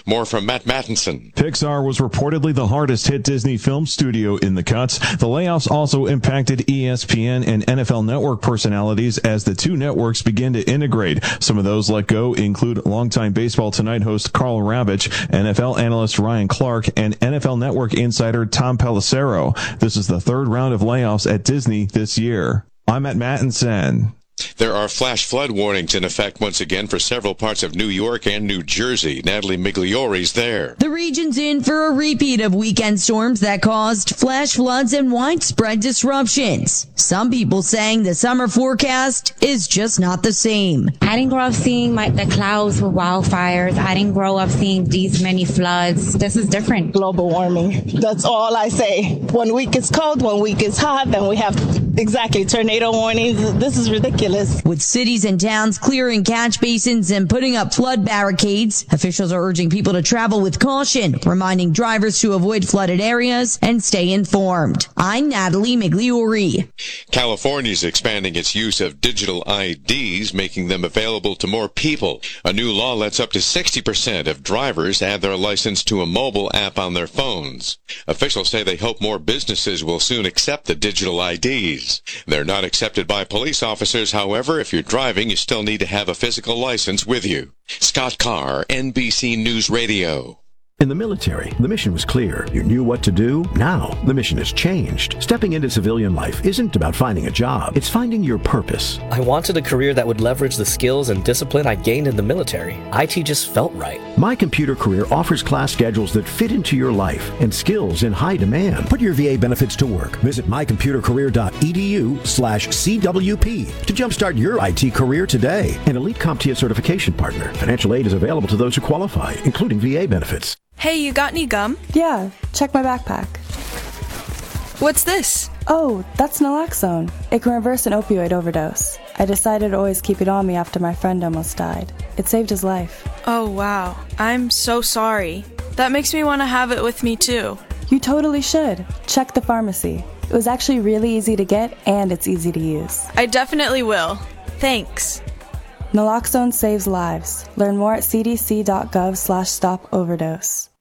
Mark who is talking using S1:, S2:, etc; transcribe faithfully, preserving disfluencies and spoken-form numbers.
S1: More from Matt Mattinson.
S2: Pixar was reportedly the hardest hit Disney film studio in the cuts. The layoffs also impacted E S P N and N F L Network personalities as the two networks begin to integrate. Some of those let go include longtime Baseball Tonight host Carl Ravitch, N F L analyst Ryan Clark, and N F L Network insider Tom Pelissero. This is the third round of layoffs at Disney this year. I'm at Mattinson.
S1: There are flash flood warnings in effect once again for several parts of New York and New Jersey. Natalie Migliori's there.
S3: The region's in for a repeat of weekend storms that caused flash floods and widespread disruptions. Some people saying the summer forecast is just not the same.
S4: I didn't grow up seeing my, the clouds with wildfires. I didn't grow up seeing these many floods. This is different.
S5: Global warming. That's all I say. One week it's cold, one week it's hot, then we have exactly tornado warnings. This is ridiculous.
S3: With cities and towns clearing catch basins and putting up flood barricades, officials are urging people to travel with caution, reminding drivers to avoid flooded areas and stay informed. I'm Natalie Migliori.
S1: California's expanding its use of digital I Ds, making them available to more people. A new law lets up to sixty percent of drivers add their license to a mobile app on their phones. Officials say they hope more businesses will soon accept the digital I Ds. They're not accepted by police officers. However, if you're driving, you still need to have a physical license with you. Scott Carr, N B C News Radio.
S6: In the military, the mission was clear. You knew what to do. Now, the mission has changed. Stepping into civilian life isn't about finding a job. It's finding your purpose.
S7: I wanted a career that would leverage the skills and discipline I gained in the military. I T just felt right.
S6: My Computer Career offers class schedules that fit into your life and skills in high demand. Put your V A benefits to work. Visit mycomputercareer.edu slash CWP to jumpstart your I T career today. An Elite CompTIA certification partner. Financial aid is available to those who qualify, including V A benefits.
S8: Hey, you got any gum?
S9: Yeah, check my backpack.
S8: What's this?
S9: Oh, that's naloxone. It can reverse an opioid overdose. I decided to always keep it on me after my friend almost died. It saved his life.
S8: Oh, wow. I'm so sorry. That makes me want to have it with me, too.
S9: You totally should. Check the pharmacy. It was actually really easy to get, and it's easy to use.
S8: I definitely will. Thanks.
S9: Naloxone saves lives. Learn more at cdc.gov slash stop overdose.